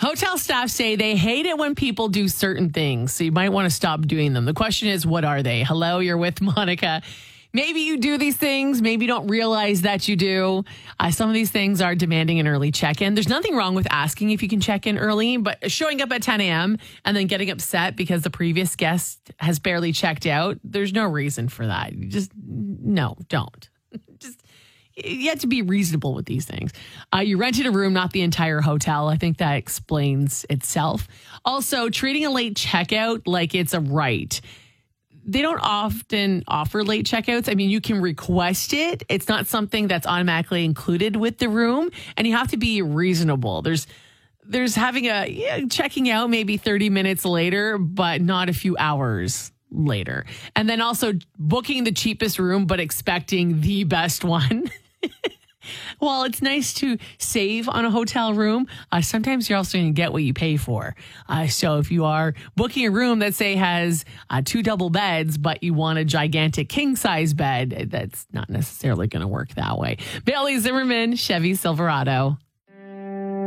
Hotel staff say they hate it when people do certain things, so you might want to stop doing them. The question is, what are they? Hello, you're with Monica. Maybe you do these things. Maybe you don't realize that you do. Some of these things are demanding an early check-in. There's nothing wrong with asking if you can check in early, but showing up at 10 a.m. and then getting upset because the previous guest has barely checked out, there's no reason for that. No, don't. You have to be reasonable with these things. You rented a room, not the entire hotel. I think that explains itself. Also, treating a late checkout like it's a right. They don't often offer late checkouts. I mean, you can request it. It's not something that's automatically included with the room, and you have to be reasonable. There's checking out maybe 30 minutes later, but not a few hours later. And then also booking the cheapest room, but expecting the best one. While it's nice to save on a hotel room, sometimes you're also going to get what you pay for. So if you are booking a room that, say, has 2 double beds, but you want a gigantic king-size bed, that's not necessarily going to work that way. Bailey Zimmerman, Chevy Silverado.